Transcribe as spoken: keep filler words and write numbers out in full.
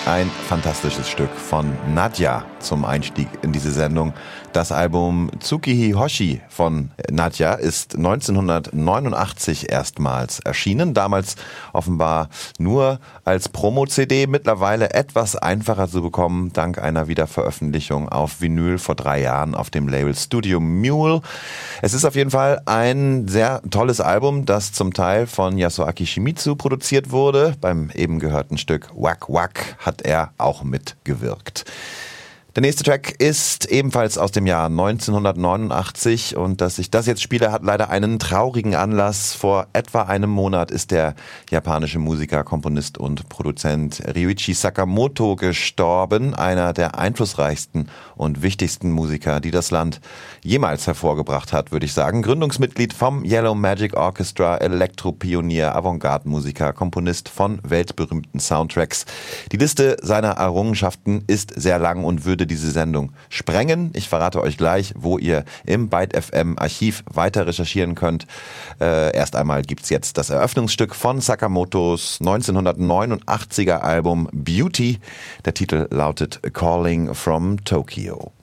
Ein fantastisches Stück von Nadia zum Einstieg in diese Sendung. Das Album Tsukihi Hoshi von Nadia ist neunzehnhundertneunundachtzig erstmals erschienen. Damals offenbar nur als Promo-C D. Mittlerweile etwas einfacher zu bekommen, dank einer Wiederveröffentlichung auf Vinyl vor drei Jahren auf dem Label Studio Mule. Es ist auf jeden Fall ein sehr tolles Album, das zum Teil von Yasuaki Shimizu produziert wurde. Beim eben gehörten Stück Wack Wack hat er auch mitgewirkt. Der nächste Track ist ebenfalls aus dem Jahr neunzehnhundertneunundachtzig und dass ich das jetzt spiele, hat leider einen traurigen Anlass. Vor etwa einem Monat ist der japanische Musiker, Komponist und Produzent Ryuichi Sakamoto gestorben, einer der einflussreichsten und wichtigsten Musiker, die das Land jemals hervorgebracht hat, würde ich sagen. Gründungsmitglied vom Yellow Magic Orchestra, Elektropionier, Avantgarde-Musiker, Komponist von weltberühmten Soundtracks. Die Liste seiner Errungenschaften ist sehr lang und würde diese Sendung sprengen. Ich verrate euch gleich, wo ihr im Byte F M Archiv weiter recherchieren könnt. Äh, erst einmal gibt's jetzt das Eröffnungsstück von Sakamotos neunzehnhundertneunundachtziger Album Beauty. Der Titel lautet Calling from Tokyo.